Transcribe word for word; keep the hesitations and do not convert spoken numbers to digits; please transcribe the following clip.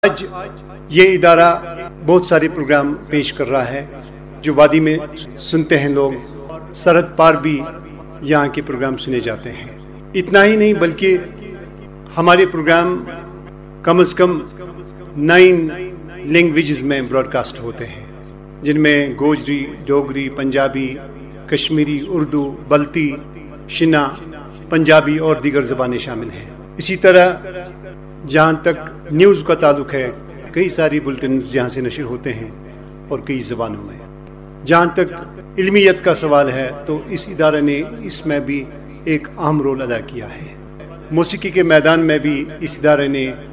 आज ये इदारा बहुत सारे प्रोग्राम पेश कर रहा है जो वादी में सुनते हैं लोग, सरहद पार भी यहाँ के प्रोग्राम सुने जाते हैं। इतना ही नहीं बल्कि हमारे प्रोग्राम कम से कम नाइन लैंग्वेजेस में ब्रॉडकास्ट होते हैं, जिनमें गोजरी, डोगरी, पंजाबी, कश्मीरी, उर्दू, बल्ती, शिना, पंजाबी और दीगर ज़बानें शामिल हैं। इसी तरह जहाँ तक न्यूज़ का ताल्लुक है, कई सारी बुलेटिन जहाँ से नशर होते हैं और कई ज़बानों में। जहाँ तक इल्मियत का सवाल है तो इस इदारे ने इसमें भी एक अहम रोल अदा किया है। मौसीकी के मैदान में भी इस इदारे ने